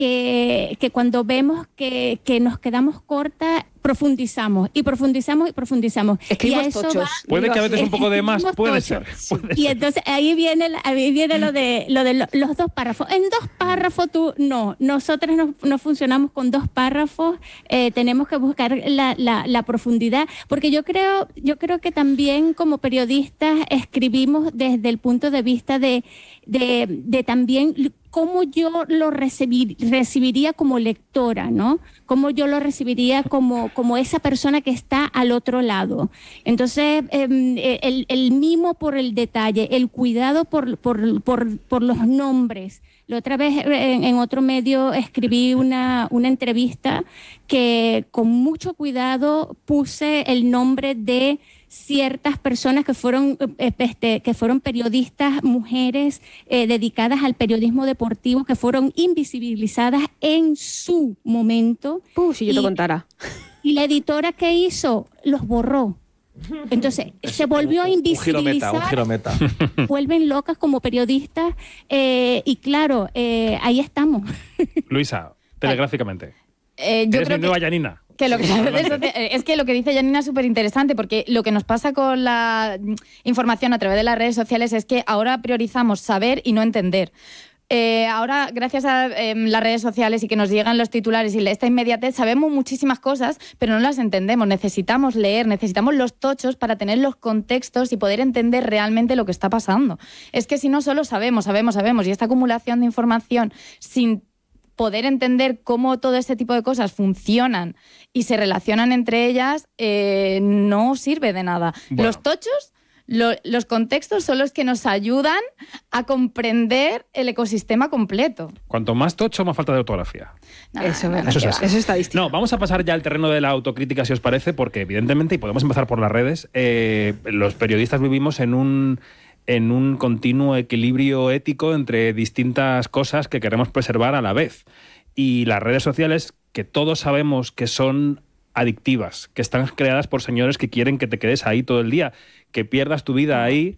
que cuando vemos que nos quedamos cortas, profundizamos. Escribimos tochos. Puede que a veces un poco de más, puede ser. Y entonces ahí viene lo de los 2 párrafos. En 2 párrafos nosotros no funcionamos con 2 párrafos, tenemos que buscar la profundidad, porque yo creo que también como periodistas escribimos desde el punto de vista de también cómo yo lo recibiría como lectora, ¿no? Cómo yo lo recibiría como esa persona que está al otro lado. Entonces, el mimo por el detalle, el cuidado por los nombres. La otra vez en otro medio escribí una entrevista que con mucho cuidado puse el nombre de ciertas personas que fueron periodistas, mujeres dedicadas al periodismo deportivo, que fueron invisibilizadas en su momento. Si yo te contara. Y la editora que hizo los borró. Entonces se volvió a invisibilizar. Un giro meta. Vuelven locas como periodistas y claro, ahí estamos. Luisa, telegráficamente. Yo Eres creo mi nueva Janina. Es que lo que dice Janina es súper interesante, porque lo que nos pasa con la información a través de las redes sociales es que ahora priorizamos saber y no entender. Ahora, gracias a las redes sociales y que nos llegan los titulares y esta inmediatez, sabemos muchísimas cosas, pero no las entendemos. Necesitamos leer, necesitamos los tochos para tener los contextos y poder entender realmente lo que está pasando. Es que si no, solo sabemos, y esta acumulación de información sin poder entender cómo todo este tipo de cosas funcionan y se relacionan entre ellas, no sirve de nada. Bueno. Los tochos, los contextos son los que nos ayudan a comprender el ecosistema completo. Cuanto más tocho, más falta de ortografía. Eso es estadística. No, vamos a pasar ya al terreno de la autocrítica, si os parece, porque evidentemente, y podemos empezar por las redes, los periodistas vivimos en un continuo equilibrio ético entre distintas cosas que queremos preservar a la vez. Y las redes sociales, que todos sabemos que son adictivas, que están creadas por señores que quieren que te quedes ahí todo el día, que pierdas tu vida ahí,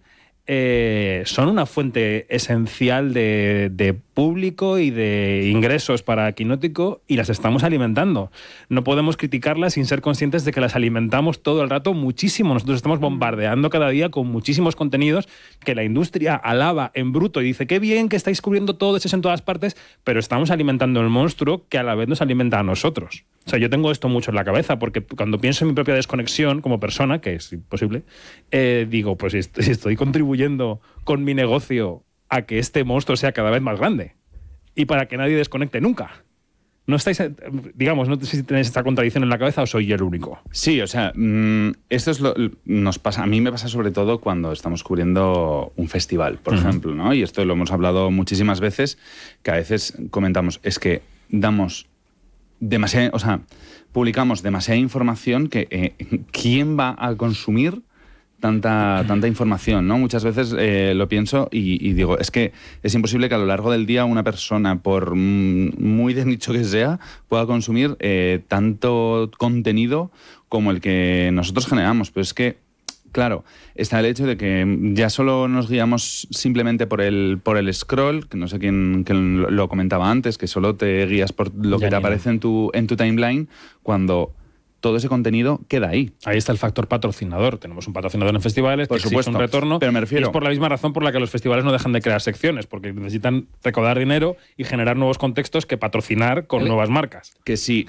son una fuente esencial de público y de ingresos para Quinótico, y las estamos alimentando. No podemos criticarlas sin ser conscientes de que las alimentamos todo el rato muchísimo. Nosotros estamos bombardeando cada día con muchísimos contenidos que la industria alaba en bruto y dice qué bien que estáis cubriendo todo eso en todas partes, pero estamos alimentando el monstruo que a la vez nos alimenta a nosotros. O sea, yo tengo esto mucho en la cabeza, porque cuando pienso en mi propia desconexión como persona, que es imposible, digo, pues si estoy contribuyendo con mi negocio a que este monstruo sea cada vez más grande y para que nadie desconecte nunca. No estáis, digamos, no sé si tenéis esta contradicción en la cabeza o soy yo el único. Sí, o sea, esto es nos pasa, a mí me pasa sobre todo cuando estamos cubriendo un festival, por ejemplo, ¿no? Y esto lo hemos hablado muchísimas veces, que a veces comentamos, es que damos demasiada, o sea, publicamos demasiada información que ¿quién va a consumir tanta información, ¿no? Muchas veces lo pienso y digo, es que es imposible que a lo largo del día una persona, por muy de nicho que sea, pueda consumir tanto contenido como el que nosotros generamos. Pero es que, claro, está el hecho de que ya solo nos guiamos simplemente por el scroll, que no sé quién lo comentaba antes, que solo te guías por lo que te aparece en tu timeline, cuando todo ese contenido queda ahí. Ahí está el factor patrocinador. Tenemos un patrocinador en festivales, por supuesto, un retorno, pero me refiero, y es por la misma razón por la que los festivales no dejan de crear secciones, porque necesitan recaudar dinero y generar nuevos contextos que patrocinar con nuevas marcas. Que si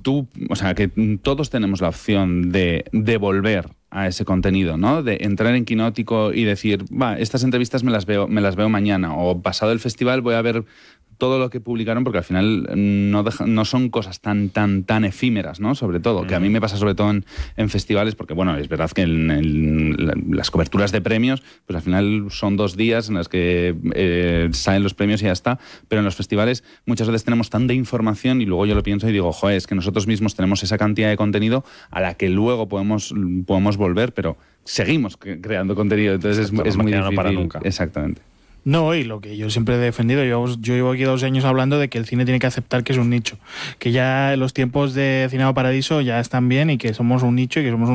que todos tenemos la opción de devolver a ese contenido, ¿no? De entrar en Quinótico y decir, estas entrevistas me las veo mañana, o pasado el festival voy a ver todo lo que publicaron, porque al final no son cosas tan efímeras, ¿no? Sobre todo, que a mí me pasa sobre todo en festivales, porque bueno, es verdad que en las coberturas de premios, pues al final son 2 días en las que salen los premios y ya está, pero en los festivales muchas veces tenemos tanta información y luego yo lo pienso y digo, joder, es que nosotros mismos tenemos esa cantidad de contenido a la que luego podemos volver, pero seguimos creando contenido, entonces es muy difícil. No para nunca. Exactamente. No, y lo que yo siempre he defendido, yo llevo aquí 2 años hablando de que el cine tiene que aceptar que es un nicho, que ya los tiempos de Cinema Paradiso ya están bien y que somos un nicho y que somos